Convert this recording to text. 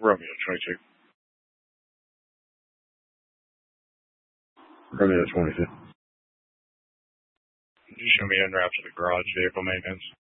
Romeo 22. Romeo 22. Could you show me en route to the garage vehicle maintenance?